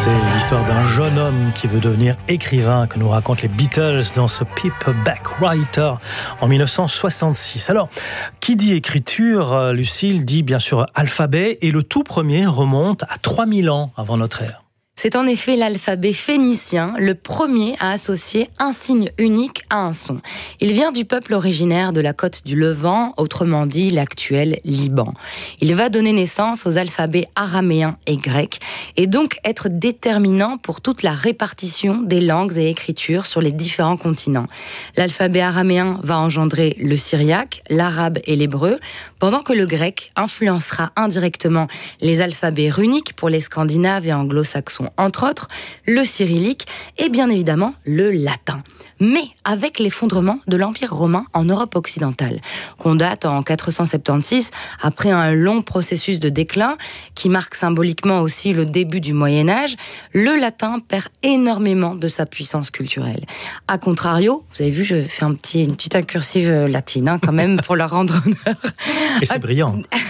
C'est l'histoire d'un jeune homme qui veut devenir écrivain que nous racontent les Beatles dans ce Paperback Writer en 1966. Alors, qui dit écriture, Lucille, dit bien sûr alphabet, et le tout premier remonte à 3000 ans avant notre ère. C'est en effet l'alphabet phénicien, le premier à associer un signe unique à un son. Il vient du peuple originaire de la côte du Levant, autrement dit l'actuel Liban. Il va donner naissance aux alphabets araméen et grec, et donc être déterminant pour toute la répartition des langues et écritures sur les différents continents. L'alphabet araméen va engendrer le syriaque, l'arabe et l'hébreu, pendant que le grec influencera indirectement les alphabets runiques pour les scandinaves et anglo-saxons, entre autres, le cyrillique et bien évidemment le latin. Mais avec l'effondrement de l'Empire romain en Europe occidentale, qu'on date en 476, après un long processus de déclin, qui marque symboliquement aussi le début du Moyen-Âge, le latin perd énormément de sa puissance culturelle. A contrario, vous avez vu, je fais une petite incursive latine, quand même, pour leur rendre honneur. Et c'est brillant.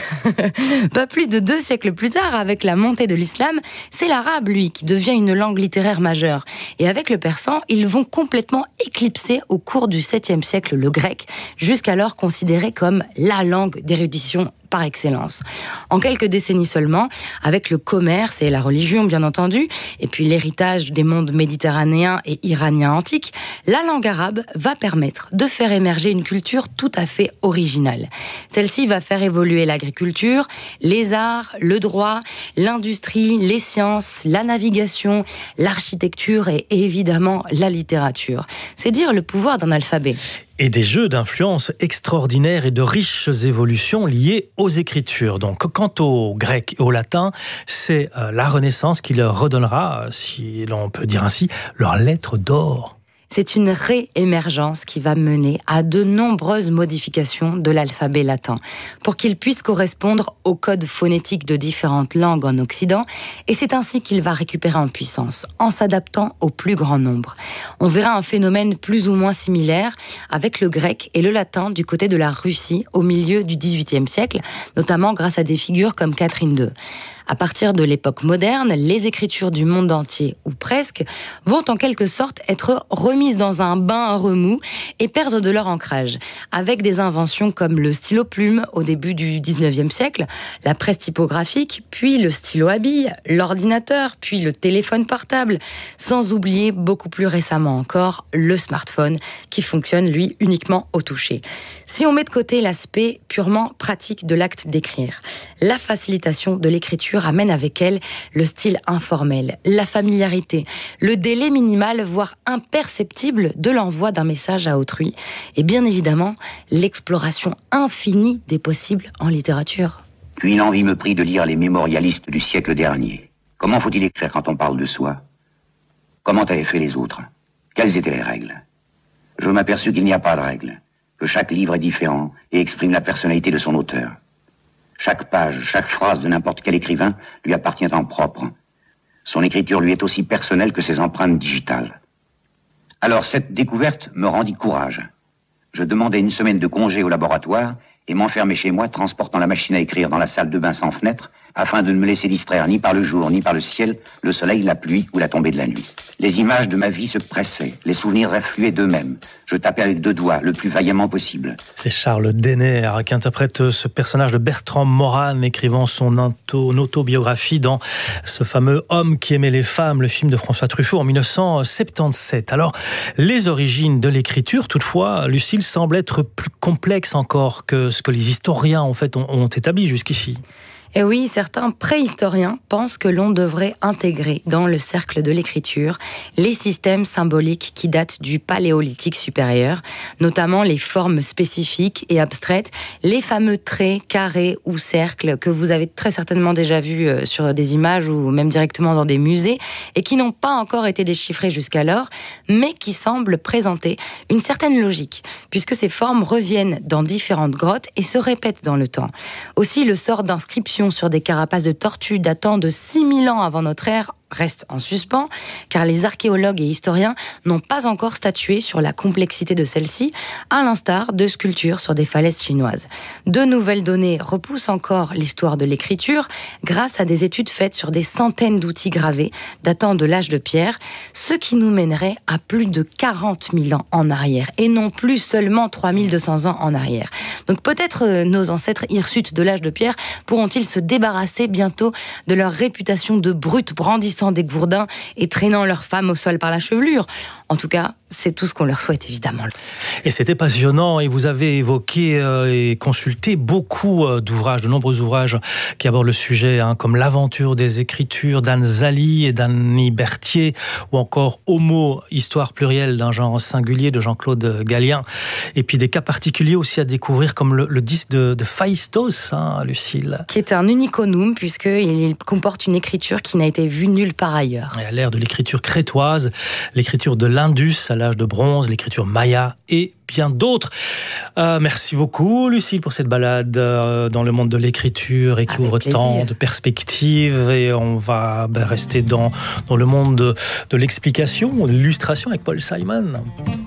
Pas plus de 2 siècles plus tard, avec la montée de l'islam, c'est l'arabe, lui, qui devient une langue littéraire majeure. Et avec le persan, ils vont complètement éclipser au cours du 7e siècle le grec, jusqu'alors considéré comme la langue d'érudition par excellence. En quelques décennies seulement, avec le commerce et la religion bien entendu, et puis l'héritage des mondes méditerranéens et iraniens antiques, la langue arabe va permettre de faire émerger une culture tout à fait originale. Celle-ci va faire évoluer l'agriculture, les arts, le droit, l'industrie, les sciences, la navigation, l'architecture et évidemment la littérature. C'est dire le pouvoir d'un alphabet. Et des jeux d'influence extraordinaires et de riches évolutions liées aux écritures. Donc, quant au grec et au latin, c'est la Renaissance qui leur redonnera, si l'on peut dire ainsi, leurs lettres d'or. C'est une réémergence qui va mener à de nombreuses modifications de l'alphabet latin pour qu'il puisse correspondre au code phonétique de différentes langues en Occident, et c'est ainsi qu'il va récupérer en puissance, en s'adaptant au plus grand nombre. On verra un phénomène plus ou moins similaire avec le grec et le latin du côté de la Russie au milieu du XVIIIe siècle, notamment grâce à des figures comme Catherine II. À partir de l'époque moderne, les écritures du monde entier, ou presque, vont en quelque sorte être remises dans un bain remous et perdre de leur ancrage, avec des inventions comme le stylo-plume au début du 19e siècle, la presse typographique, puis le stylo à billes, l'ordinateur, puis le téléphone portable, sans oublier beaucoup plus récemment encore le smartphone, qui fonctionne lui uniquement au toucher. Si on met de côté l'aspect purement pratique de l'acte d'écrire, la facilitation de l'écriture amène avec elle le style informel, la familiarité, le délai minimal, voire imperceptible de l'envoi d'un message à autrui, et bien évidemment l'exploration infinie des possibles en littérature. Puis l'envie me prit de lire les mémorialistes du siècle dernier. Comment faut-il écrire quand on parle de soi? Comment avaient fait les autres? Quelles étaient les règles? Je m'aperçus qu'il n'y a pas de règles, que chaque livre est différent et exprime la personnalité de son auteur. Chaque page, chaque phrase de n'importe quel écrivain lui appartient en propre. Son écriture lui est aussi personnelle que ses empreintes digitales. Alors cette découverte me rendit courage. Je demandai 1 semaine de congé au laboratoire et m'enfermai chez moi, transportant la machine à écrire dans la salle de bain sans fenêtre, afin de ne me laisser distraire ni par le jour, ni par le ciel, le soleil, la pluie ou la tombée de la nuit. Les images de ma vie se pressaient, les souvenirs affluaient d'eux-mêmes. Je tapais avec 2 doigts, le plus vaillamment possible. C'est Charles Denner qui interprète ce personnage de Bertrand Moran, écrivant son autobiographie dans ce fameux Homme qui aimait les femmes, le film de François Truffaut en 1977. Alors, les origines de l'écriture, toutefois, Lucille, semblent être plus complexes encore que ce que les historiens en fait, ont établi jusqu'ici. Et oui, certains préhistoriens pensent que l'on devrait intégrer dans le cercle de l'écriture les systèmes symboliques qui datent du Paléolithique supérieur, notamment les formes spécifiques et abstraites, les fameux traits, carrés ou cercles que vous avez très certainement déjà vus sur des images ou même directement dans des musées et qui n'ont pas encore été déchiffrés jusqu'alors, mais qui semblent présenter une certaine logique, puisque ces formes reviennent dans différentes grottes et se répètent dans le temps. Aussi, le sort d'inscriptions sur des carapaces de tortues datant de 6000 ans avant notre ère reste en suspens, car les archéologues et historiens n'ont pas encore statué sur la complexité de celle-ci, à l'instar de sculptures sur des falaises chinoises. De nouvelles données repoussent encore l'histoire de l'écriture grâce à des études faites sur des centaines d'outils gravés datant de l'âge de pierre, ce qui nous mènerait à plus de 40 000 ans en arrière, et non plus seulement 3200 ans en arrière. Donc peut-être nos ancêtres hirsutes de l'âge de pierre pourront-ils se débarrasser bientôt de leur réputation de brutes brandissant des gourdins et traînant leurs femmes au sol par la chevelure. En tout cas, c'est tout ce qu'on leur souhaite, évidemment. Et c'était passionnant, et vous avez évoqué et consulté beaucoup d'ouvrages, de nombreux ouvrages qui abordent le sujet, comme L'aventure des écritures d'Anne Zali et d'Annie Berthier, ou encore Homo, histoire plurielle d'un genre singulier de Jean-Claude Gallien. Et puis des cas particuliers aussi à découvrir, comme le disque de Phaistos, Lucille. Qui est un uniconum, puisqu'il comporte une écriture qui n'a été vue nulle part ailleurs. Et à l'ère de l'écriture crétoise, l'écriture de l'Indus à l'âge de bronze, l'écriture maya et bien d'autres. Merci beaucoup, Lucille, pour cette balade dans le monde de l'écriture et qui ouvre tant de perspectives. Et on va rester dans le monde de l'explication, de l'illustration avec Paul Simon.